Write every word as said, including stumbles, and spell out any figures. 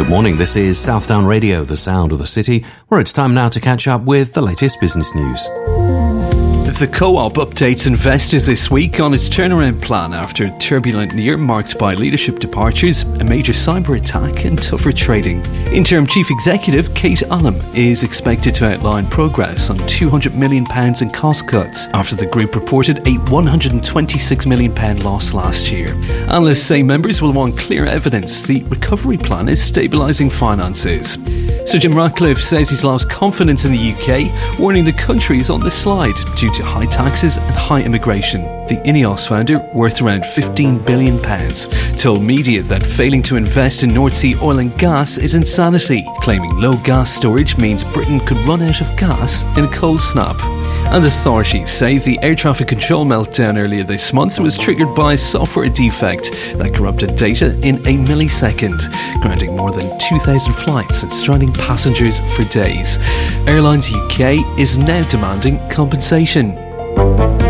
Good morning, this is Southdown Radio, the sound of the city, where it's time now to catch up with the latest business news. The Co-op updates investors this week on its turnaround plan after a turbulent year marked by leadership departures, a major cyber attack and tougher trading. Interim Chief Executive Kate Allam is expected to outline progress on two hundred million pounds in cost cuts after the group reported a one hundred twenty-six million pounds loss last year. Analysts say members will want clear evidence the recovery plan is stabilising finances. Sir Jim Ratcliffe says he's lost confidence in the U K, warning the country is on the slide due to high taxes and high immigration. The Ineos founder, worth around fifteen billion pounds, told media that failing to invest in North Sea oil and gas is insanity, claiming low gas storage means Britain could run out of gas in a cold snap. And authorities say the air traffic control meltdown earlier this month was triggered by a software defect that corrupted data in a millisecond, grounding more than two thousand flights and stranding passengers for days. Airlines U K is now demanding compensation.